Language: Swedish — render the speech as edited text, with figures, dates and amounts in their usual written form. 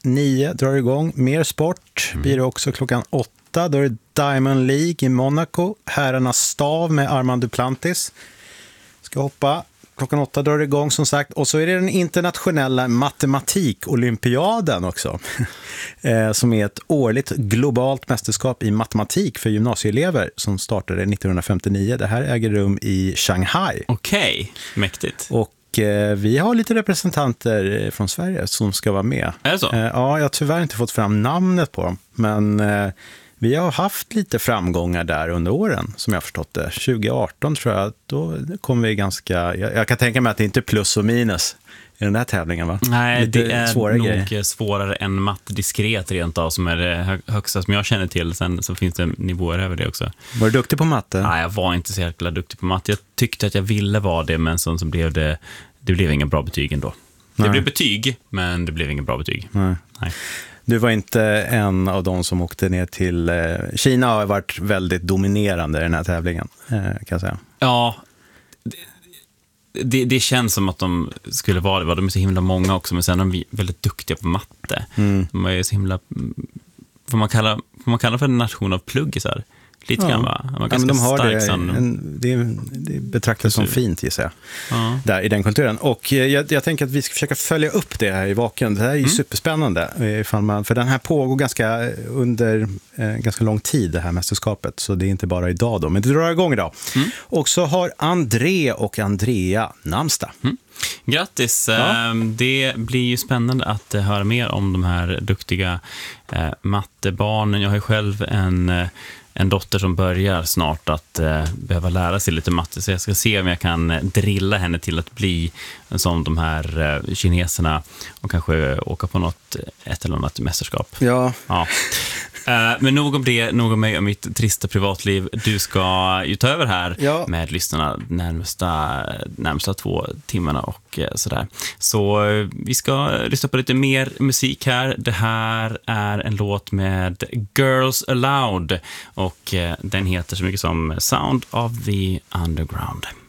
9 drar igång. Mer sport blir det också klockan 8. Då är det Diamond League i Monaco. Herrarnas stav med Armand Duplantis. Ska hoppa. Klockan 8 drar det igång som sagt. Och så är det den internationella matematik-olympiaden också. Som är ett årligt globalt mästerskap i matematik för gymnasieelever som startade 1959. Det här äger rum i Shanghai. Okej, mäktigt. Och vi har lite representanter från Sverige som ska vara med. Är det så? Ja, jag har tyvärr inte fått fram namnet på dem. Men vi har haft lite framgångar där under åren, som jag har förstått det. 2018 tror jag, då kom vi ganska... Jag kan tänka mig att det inte är plus och minus i den här tävlingen, va? Nej, lite det är svåra nog grejer. Svårare än mattediskret rent av, som är det högsta som jag känner till. Sen så finns det nivåer över det också. Var du duktig på matte? Nej, jag var inte så jäkla duktig på matte. Jag tyckte att jag ville vara det, men så blev det blev ingen bra betyg ändå. Det blev betyg, men det blev ingen bra betyg. Nej. Du var inte en av de som åkte ner till... Kina har varit väldigt dominerande i den här tävlingen, kan jag säga. Ja, det känns som att de skulle vara det. De är så himla många också, men sen är de väldigt duktiga på matte. De är så himla... Får man kalla för en nation av pluggisar? Lite grann, va? Man men de har det betraktas som fint, gissar jag, där i den kulturen. Och jag tänker att vi ska försöka följa upp det här i Vaken. Det här är ju superspännande, för den här pågår under ganska lång tid, det här mästerskapet, så det är inte bara idag då, men det drar igång idag. Och så har André och Andrea namnsdag. Grattis! Ja. Det blir ju spännande att höra mer om de här duktiga mattebarnen. Jag har ju själv en dotter som börjar snart att behöva lära sig lite matte, så jag ska se om jag kan drilla henne till att bli som de här kineserna och kanske åka på ett eller annat mästerskap. Ja. Men nog om det, nog om mig och mitt trista privatliv. Du ska ju ta över här med lyssnarna närmsta 2 timmarna och sådär. Så vi ska lyssna på lite mer musik här. Det här är en låt med Girls Aloud och den heter så mycket som Sound of the Underground.